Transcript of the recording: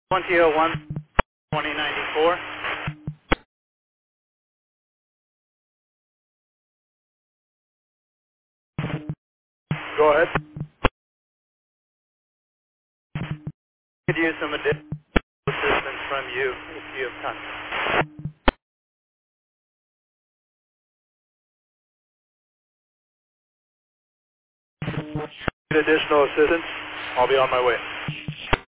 2001 2094. Go ahead. Could use some additional assistance from you if you have time. Need additional assistance? I'll be on my way.